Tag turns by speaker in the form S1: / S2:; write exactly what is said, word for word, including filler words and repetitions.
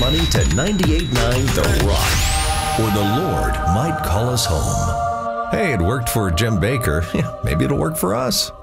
S1: Money to ninety-eight point nine The Rock, or the Lord might call us home. Hey, it worked for Jim Baker. Yeah, maybe it'll work for us.